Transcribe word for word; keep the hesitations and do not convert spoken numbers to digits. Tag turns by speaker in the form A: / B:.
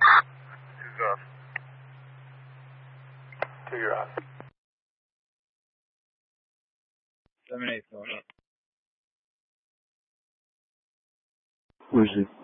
A: Who's off? Two, you're off.
B: Seven eight going up.
C: Where's it?